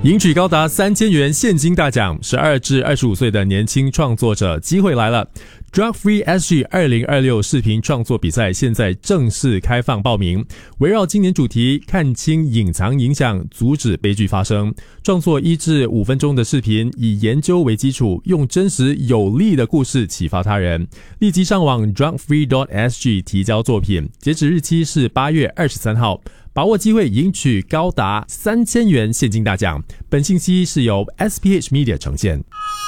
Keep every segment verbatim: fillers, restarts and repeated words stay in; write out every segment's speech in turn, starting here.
赢取高达三千元现金大奖，十二至二十五岁的年轻创作者机会来了。Drug Free S G 二零二六视频创作比赛现在正式开放报名，围绕今年主题看清隐藏影响，阻止悲剧发生，创作一至五分钟的视频，以研究为基础，用真实有力的故事启发他人。立即上网 drug free dot s g 提交作品，截止日期是八月二十三号。把握机会赢取高达三千元现金大奖。本信息是由 S P H Media 呈现。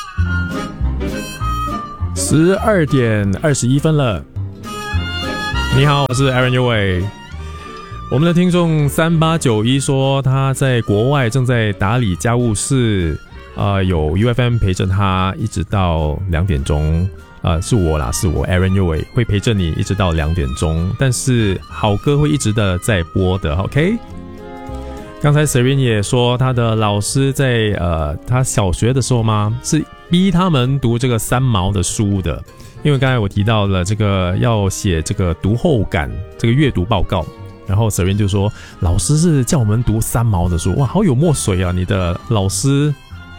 十二点二十一分了。你好，我是 Aaron 尤伟。我们的听众三八九一说他在国外正在打理家务事，呃，有 U F M 陪着他一直到两点钟。呃，是我啦，是我 Aaron 尤伟会陪着你一直到两点钟，但是好歌会一直的在播的 ，OK？ 刚才 Serene 也说他的老师在呃，他小学的时候吗，是逼他们读这个三毛的书的，因为刚才我提到了这个要写这个读后感，这个阅读报告，然后 Serene 就说老师是叫我们读三毛的书，哇，好有墨水啊，你的老师。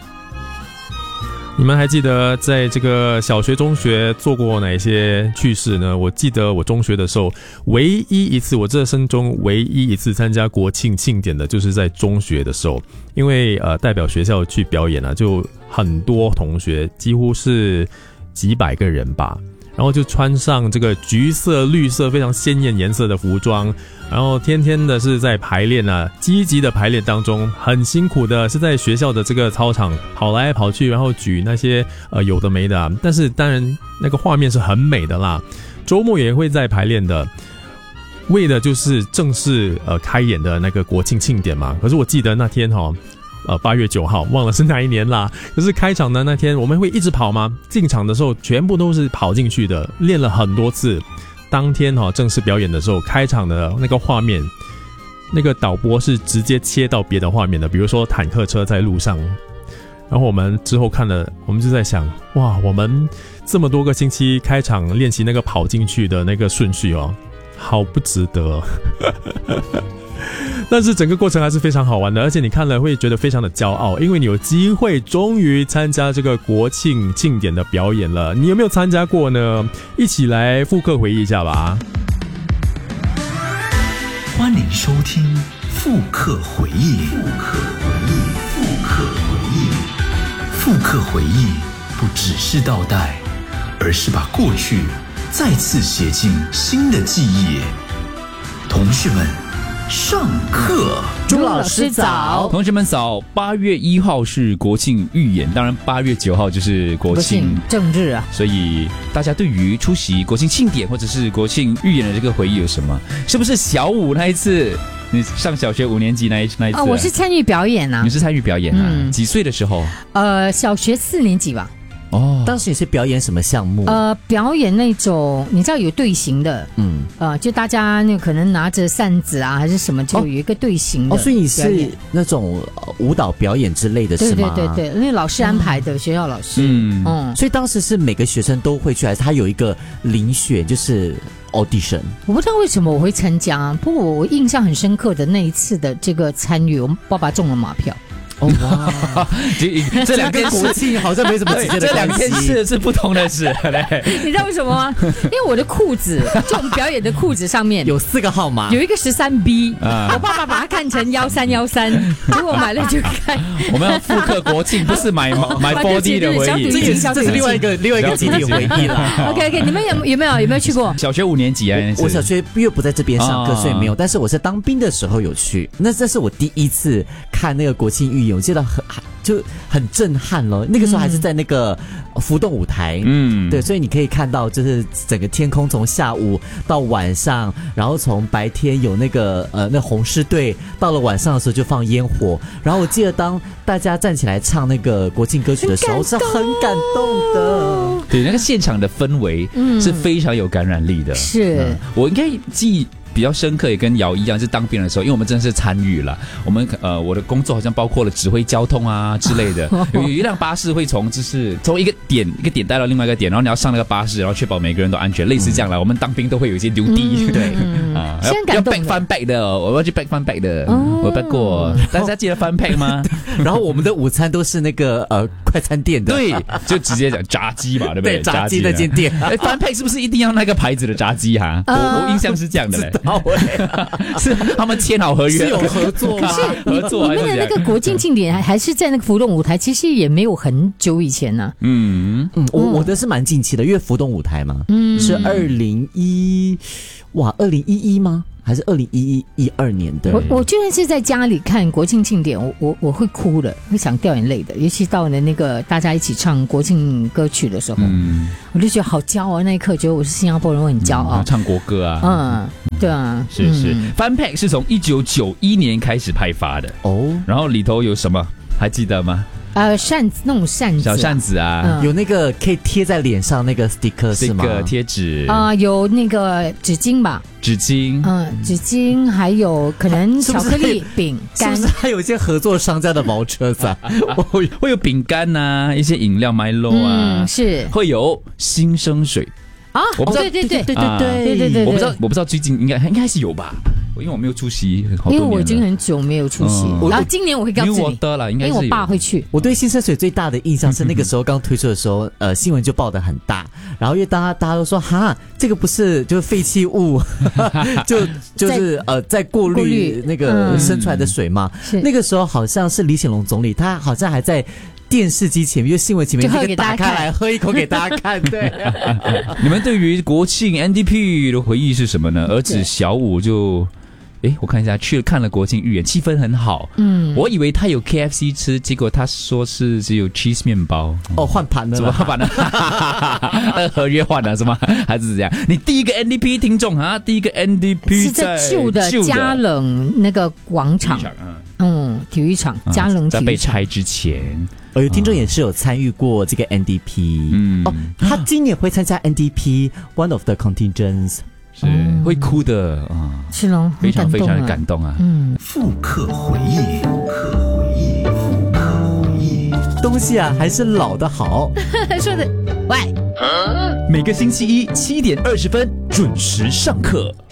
你们还记得在这个小学中学做过哪些趣事呢？我记得我中学的时候唯一一次，我这生中唯一一次参加国庆庆典的就是在中学的时候，因为呃代表学校去表演啊，就很多同学，几乎是几百个人吧，然后就穿上这个橘色绿色非常鲜艳颜色的服装，然后天天的是在排练啊，积极的排练当中，很辛苦的是在学校的这个操场跑来跑去，然后举那些呃有的没的啊，但是当然那个画面是很美的啦。周末也会在排练的，为的就是正式呃开演的那个国庆庆典嘛。可是我记得那天齁呃，八月九号，忘了是哪一年啦。可是开场的那天，我们会一直跑吗？进场的时候全部都是跑进去的，练了很多次。当天哈、哦、正式表演的时候，开场的那个画面，那个导播是直接切到别的画面的，比如说坦克车在路上。然后我们之后看了，我们就在想，哇，我们这么多个星期开场练习那个跑进去的那个顺序哦，好不值得。但是整个过程还是非常好玩的，而且你看了会觉得非常的骄傲，因为你有机会终于参加这个国庆庆典的表演了。你有没有参加过呢？一起来复刻回忆一下吧。 欢迎收听复刻回忆。复刻回忆，复刻回忆，复刻回忆，不只是倒带，而是把过去再次写进新的记忆。同学们，上课， 朱老师早， 同学们早。八月一号是国庆预演，当然八月九号就是国庆正日啊。 所以大家对于出席国庆庆典或者是国庆预演的这个回忆有什么？是不是小五那一次？你上小学五年级那一那一次、啊？ 啊，我是参与表演啊。 你是参与表演啊？嗯、几岁的时候？ 呃，小学四年级吧。 哦， 当时你是表演什么项目？ 呃，表演那种你知道有队形的，嗯，呃，就大家那可能拿着扇子啊，还是什么，就有一个队形的。 哦，所以你是那种舞蹈表演之类的是吗？ 对对对对，那老师安排的，哦、学校老师。 嗯嗯，所以当时是每个学生都会去，还是他有一个遴选，就是 audition？ 我不知道为什么我会参加，不过我印象很深刻的那一次的这个参与，我们爸爸中了马票。 哦哇， 这两件国庆好像没什么直接的关系。 这两件事是不同的事。 你知道为什么吗？因为我的裤子，就我们表演的裤子上面有四个号码， 有一个十三 B，、啊、我爸爸把它看成幺三幺三，结果买了就看。 我们要复刻国庆，不是买买 四 D 的回忆， 这是这是另外一个另外一个集体回忆啦。 OK OK， 你们有有没有有没有去过？ 小学五年级啊， 我, 我小学因为不在这边上课，哦、所以没有。但是我是当兵的时候有去，那这是我第一次看那个国庆预演，我记得很就很震撼了。那个时候还是在那个浮动舞台，嗯，对，所以你可以看到，就是整个天空从下午到晚上，然后从白天有那个呃那红狮队，到了晚上的时候就放烟火。然后我记得当大家站起来唱那个国庆歌曲的时候，是很感动的。 对，那个现场的氛围是非常有感染力的。 是、 嗯，我应该记比较深刻，也跟瑶一样，是当兵的时候，因为我们真的是参与了。我们呃，我的工作好像包括了指挥交通啊之类的。有有一辆巴士会从就是从一个点一个点带到另外一个点，然后你要上那个巴士，然后确保每个人都安全，类似这样啦。我们当兵都会有一些留地， 嗯、 对， 嗯、 啊， 是很感动的。 要 back 翻 back 的，我要去 back 翻 back 的， 哦、 我 back 过。大家记得翻 back 吗？ 然后我们的午餐都是那个呃快餐店的， 对，就直接讲炸鸡嘛，对不对？ 对，炸鸡那间店。 哎，翻 back 是不是一定要那个牌子的炸鸡哈？我我印象是这样的嘞。是他们签好合约， 是有合作吗？ 合作你们的那个国庆庆典还还是在那个浮动舞台，其实也没有很久以前呢、啊。 嗯嗯，我我的是蛮近期的，因为浮动舞台嘛，嗯，是二零一哇，二零一一吗？还是二零一一一二年的？ 我我就算是在家里看国庆庆典，我我我会哭的，会想掉眼泪的，尤其到了那个大家一起唱国庆歌曲的时候，嗯，我就觉得好骄傲。那一刻觉得我是新加坡人，我很骄傲。 嗯、唱国歌啊， 嗯，对啊， 是是。翻 pack 是从一九九一年开始派发的哦，然后里头有什么还记得吗？ 呃，扇子那种扇子、啊， 小扇子啊， 嗯、 有那个可以贴在脸上那个 sticker 是吗？ 贴纸啊、呃，有那个纸巾吧， 纸巾， 嗯，纸巾，还有可能巧克力饼干， 是不是还有一些合作商家的毛车子、啊？ 会会有饼干呐、啊，一些饮料 Milo 啊， 嗯、是会有新生水啊， 我不知道， 对对对对对对对对对， 我不知道我不知道最近应该应该是有吧。因为我没有出席好多年了， 因为我已经很久没有出席，嗯、然后今年我会告诉你， 因为我的了，应该是因为我爸会去。 我对新生水最大的印象是那个时候刚推出的时候，呃，新闻就报得很大，然后因为大家大家都说哈，这个不是就是废弃物，就就是呃在过滤那个生出来的水嘛。嗯、那个时候好像是李显龙总理，他好像还在电视机前面，就新闻前面这个打开来喝一口给大家看。对， 你们对于国庆 N D P 的回忆是什么呢？儿子小五就。诶，我看一下，去了看了国庆预演，气氛很好。嗯，我以为他有 K F C 吃，结果他说是只有 cheese 面包。 哦，换盘了， 怎么换盘了？那个合约换了是吗？还是这样？你第一个 N D P 听众啊，第一个 N D P 是在旧的嘉冷那个广场，嗯，体育场，嘉冷体育场， 在被拆之前。 有听众也是有参与过这个 N D P，嗯，哦，他今年会参加 N D P one of the contingents。 是会哭的啊， 是咯， 非常非常的感动啊。 嗯，复刻回忆，复刻回忆，复刻回忆， 东西啊还是老的好。 说的，喂， 每个星期一七点二十分准时上课。